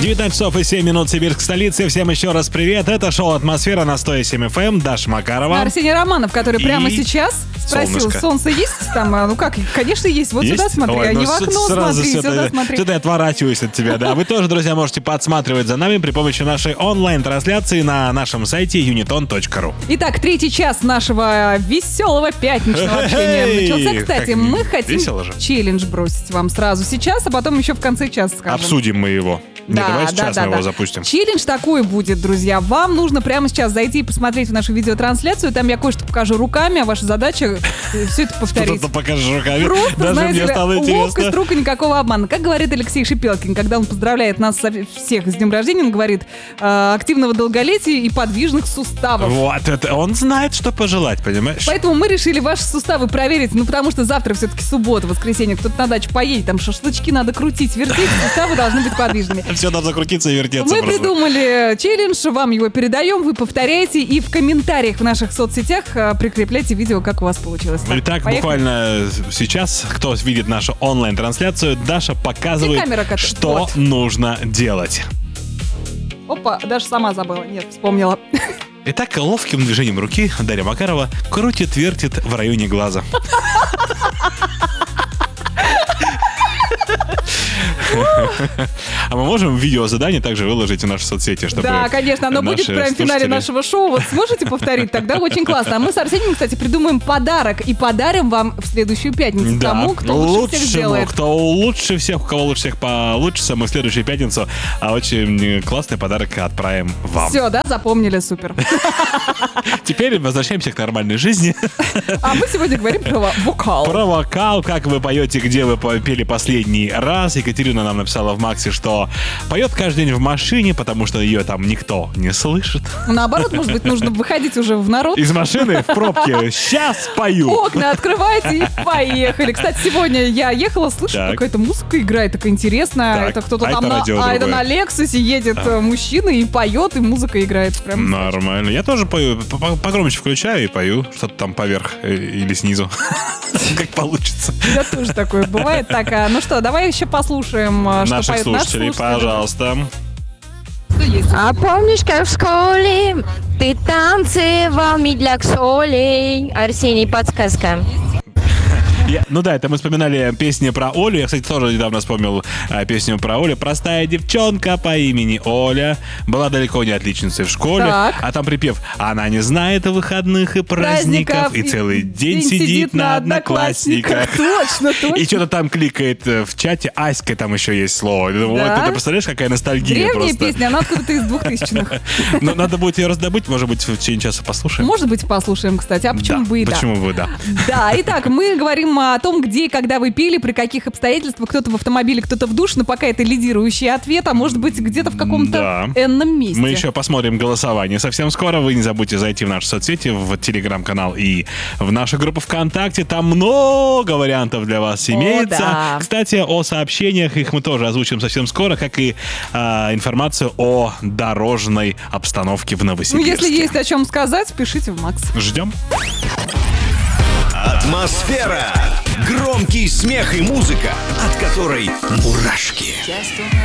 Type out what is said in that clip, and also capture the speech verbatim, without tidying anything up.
девятнадцать часов и семь минут, Сибирск, столица. Всем еще раз привет. Это шоу «Атмосфера» на сто семь эф эм. Даша Макарова. Арсений Романов, который И прямо сейчас спросил, солнышко. Солнце есть там? Ну как, конечно, есть. Вот Есть? сюда смотри, Ой, а не ну в окно сразу смотри, что-то, сюда смотри. Что-то я отворачиваюсь от тебя, да. Вы тоже, друзья, можете подсматривать за нами при помощи нашей онлайн-трансляции на нашем сайте юнитон точка ру. Итак, третий час нашего веселого пятничного общения Эй, начался. Кстати, как мы хотим весело же. челлендж бросить вам сразу сейчас, а потом еще в конце часа скажем. Обсудим мы его. Не, Да, давай да, сейчас да, мы его да. запустим. Челлендж такой будет, друзья. Вам нужно прямо сейчас зайти и посмотреть в нашу видеотрансляцию. Там я кое-что покажу руками, а ваша задача все это повторить. Что-то покажешь руками. Просто, Даже знаете мне ли, стало ловкость интересно. рук и никакого обмана. Как говорит Алексей Шипелкин, когда он поздравляет нас со- всех с днем рождения, он говорит э, активного долголетия и подвижных суставов. Вот это, он знает, что пожелать, понимаешь? Поэтому мы решили ваши суставы проверить, ну потому что завтра все-таки суббота, воскресенье, кто-то на дачу поедет, там шашлычки надо крутить, вертеть, суставы должны быть подвижными. Все должно крутиться и вертеться Мы просто. придумали челлендж, вам его передаем, вы повторяете и в комментариях в наших соцсетях э, прикрепляйте видео, как у вас получилось. Так, Итак, поехали. буквально сейчас, кто видит нашу онлайн-трансляцию, Даша показывает, И камера, которая- что вот. нужно делать. Опа, даже сама забыла, нет, вспомнила. Итак, ловким движением руки Дарья Макарова крутит, вертит в районе глаза. А мы можем видеозадание также выложить в наши соцсети, чтобы Да, конечно, оно будет наши прямо в финале слушатели- нашего шоу. Вот сможете повторить? Тогда очень классно. А мы с Арсением, кстати, придумаем подарок и подарим вам в следующую пятницу Да, тому, кто лучше всех лучшему, сделает. кто лучше всех, у кого лучше всех получится, мы в следующую пятницу а, очень классный подарок отправим вам. Все, да, запомнили, супер. Теперь возвращаемся к нормальной жизни. А мы сегодня говорим про вокал. Про вокал, как вы поете, где вы пели последний раз. Екатерина нам написала в Максе, что поет каждый день в машине, потому что ее там никто не слышит. Наоборот, может быть, нужно выходить уже в народ. Из машины в пробке. Сейчас пою. Окна открывайте и поехали. Кстати, сегодня я ехала, слышу, Так. какая-то музыка играет, такая интересная. Так, Это кто-то а там это на, радио а это другое. на Лексусе едет э, мужчина и поет, и музыка играет. Прям Нормально. Я тоже пою. П- п- Погромче включаю и пою. Что-то там поверх э, или снизу. Как получится. да, тоже такое бывает. Так, а, ну что, давай еще послушаем, а, что Наших поют наши слушателей, слушатели. пожалуйста. Что есть? А помнишь, как в школе ты танцевал медляк солей? Арсений, подсказка. Я- ну да, это мы вспоминали песни про Олю. Я, кстати, тоже недавно вспомнил а, песню про Олю. Простая девчонка по имени Оля была далеко не отличницей в школе. Так. А там припев: она не знает выходных и праздников, Праздников, и и целый день, день сидит, сидит на на одноклассниках. Точно, точно. И что-то там кликает э, в чате. Аська там еще есть слово. Я думаю, Да? Вот, ты представляешь, какая ностальгия Древняя просто. песня, она откуда-то из двухтысячных. Ну, надо будет ее раздобыть, может быть, в течение часа послушаем. Может быть, послушаем, кстати. А почему Да, бы и да? Почему бы, да. Да, итак, мы говорим о том, где и когда вы пили, при каких обстоятельствах. Кто-то в автомобиле, кто-то в душ, но пока это лидирующий ответ, а может быть где-то в каком-то Да. энном месте. Мы еще посмотрим голосование совсем скоро. Вы не забудьте зайти в наши соцсети, в телеграм-канал и в нашу группу ВКонтакте. Там много вариантов для вас имеется. да. Кстати, о сообщениях, их мы тоже озвучим совсем скоро, как и а, информацию о дорожной обстановке в Ну, Новосибирске. если есть о чем сказать, пишите в Макс. Ждем. Атмосфера. Громкий смех и музыка, от которой мурашки.